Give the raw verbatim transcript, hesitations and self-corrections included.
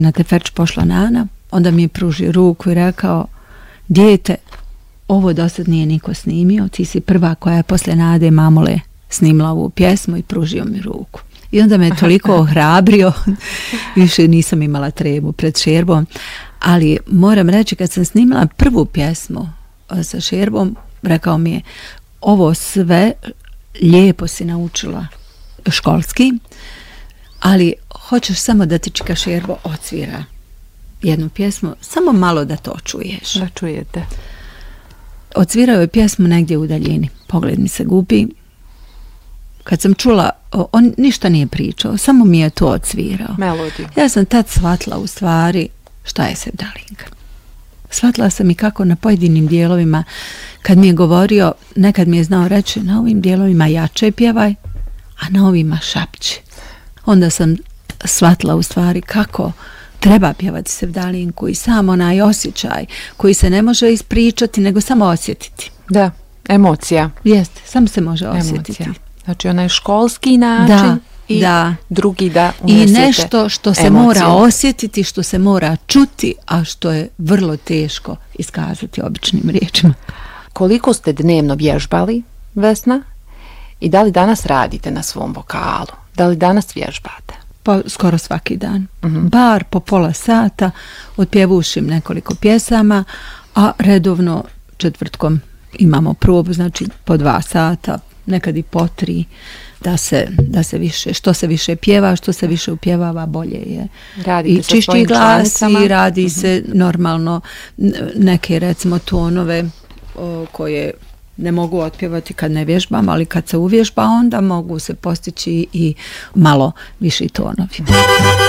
Na teferč pošla Nana, onda mi je pružio ruku i rekao: dijete, ovo do sad nije niko snimio, ti si prva koja je posle Nade Mamule snimila ovu pjesmu, i pružio mi ruku. I onda me je toliko ohrabrio, više nisam imala trebu pred Šerbom, ali moram reći, kad sam snimila prvu pjesmu sa Šerbom, rekao mi je: ovo sve lijepo si naučila školski, ali hoćeš samo da ti čika Šerbo odsvira jednu pjesmu, samo malo da to čuješ. Da čujete. Odsvirao je pjesmu negdje u daljini. Pogled mi se gubi. Kad sam čula, on ništa nije pričao, samo mi je to odsvirao. Melodiju. Ja sam tad shvatila u stvari šta je sevdalinka. Shvatila sam i kako na pojedinim dijelovima, kad mi je govorio, nekad mi je znao reći: na ovim dijelovima jače pjevaj, a na ovima šapći. Onda sam shvatila u stvari kako treba pjevati sevdalinku i sam onaj osjećaj koji se ne može ispričati, nego samo osjetiti. Da, emocija. Jeste, samo se može osjetiti. Emocija. Znači onaj školski način da, i da. drugi da unesete i nešto što se emociju. Mora osjetiti, što se mora čuti, a što je vrlo teško iskazati običnim riječima. Koliko ste dnevno vježbali, Vesna? I da li danas radite na svom vokalu? Da li danas vježbate? Pa skoro svaki dan. Mm-hmm. Bar po pola sata otpjevušim nekoliko pjesama, a redovno četvrtkom imamo probu, znači po dva sata, nekad i po tri, da se, da se više, što se više pjeva, što se više upjevava, bolje je. Radite i čišći glas i radi mm-hmm. se normalno neke, recimo, tonove o, koje ne mogu otpjevati kad ne vježbam, ali kad se uvježba, onda mogu se postići i malo viši tonovi.